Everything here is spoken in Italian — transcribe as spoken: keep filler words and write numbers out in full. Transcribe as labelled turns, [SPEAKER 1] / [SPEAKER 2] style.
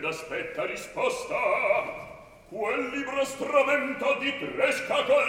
[SPEAKER 1] ed aspetta risposta. Quel libro stravento di tresca col